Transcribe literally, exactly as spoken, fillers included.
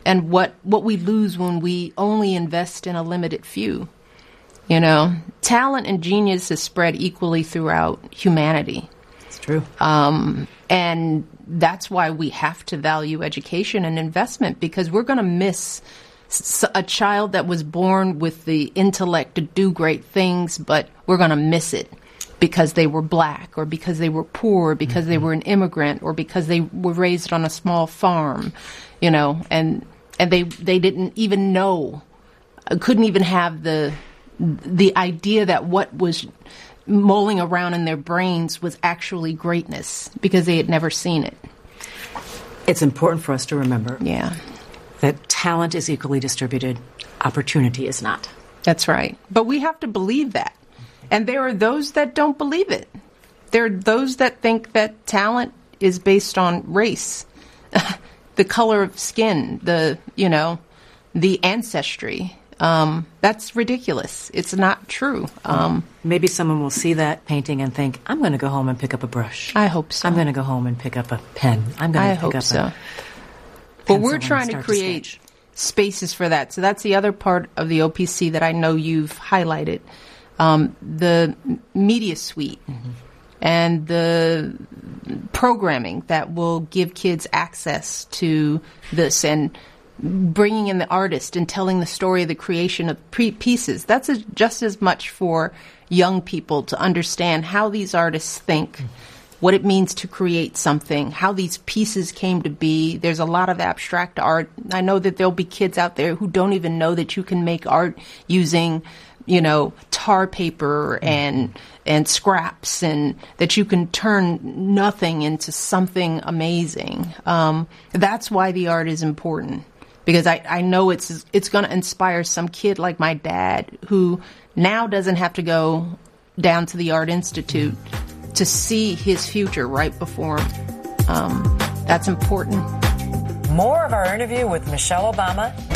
and what, what we lose when we only invest in a limited few. You know, talent and genius is spread equally throughout humanity. It's true. Um, and that's why we have to value education and investment, because we're going to miss a child that was born with the intellect to do great things, but we're going to miss it because they were black, or because they were poor, because mm-hmm. they were an immigrant, or because they were raised on a small farm, you know, and and they they didn't even know, couldn't even have the the idea that what was mulling around in their brains was actually greatness, because they had never seen it. It's important for us to remember yeah. that talent is equally distributed, opportunity is not. That's right. But we have to believe that. And there are those that don't believe it. There are those that think that talent is based on race, the color of skin, the, you know, the ancestry. Um, that's ridiculous. It's not true. Um, Maybe someone will see that painting and think, I'm going to go home and pick up a brush. I hope so. I'm going to go home and pick up a pen. I'm going to I pick hope up so. a But we're trying to create to spaces for that. So that's the other part of the O P C that I know you've highlighted. Um, the media suite mm-hmm. and the programming that will give kids access to this, and bringing in the artist and telling the story of the creation of pre- pieces. That's a, just as much for young people to understand how these artists think, mm-hmm. what it means to create something, how these pieces came to be. There's a lot of abstract art. I know that there'll be kids out there who don't even know that you can make art using, you know, tar paper and and scraps, and that you can turn nothing into something amazing. Um, that's why the art is important, because I, I know it's it's going to inspire some kid like my dad, who now doesn't have to go down to the Art Institute to see his future right before him. Um, that's important. More of our interview with Michelle Obama